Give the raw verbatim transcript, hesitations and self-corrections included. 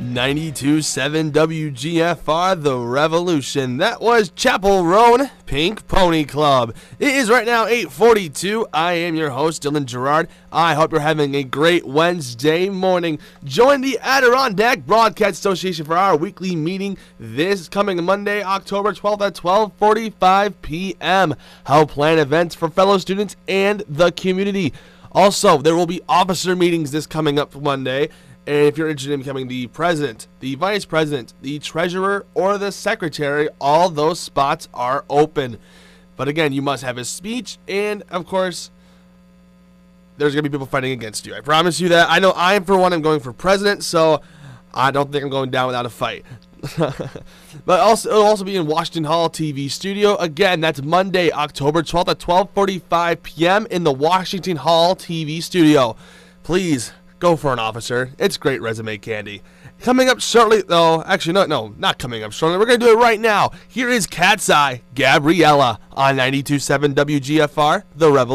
ninety-two point seven W G F R, The Revolution. That was Chapel Roan Pink Pony Club. It is right now eight forty-two. I am your host, Dylan Gerard. I hope you're having a great Wednesday morning. Join the Adirondack Broadcast Association for our weekly meeting this coming Monday, October twelfth at twelve forty-five p m Help plan events for fellow students and the community. Also, there will be officer meetings this coming up Monday. And if you're interested in becoming the president, the vice president, the treasurer, or the secretary, all those spots are open. But again, you must have a speech, and of course, there's going to be people fighting against you. I promise you that. I know I, for one, am going for president, so I don't think I'm going down without a fight. But also, it'll also be in Washington Hall T V studio. Again, that's Monday, October twelfth at twelve forty-five p m in the Washington Hall T V studio. Please go for an officer. It's great resume candy. Coming up shortly, though, actually, no, no, not coming up shortly. We're going to do it right now. Here is Cat's Eye, Gabriella, on ninety-two point seven W G F R, The Revolution.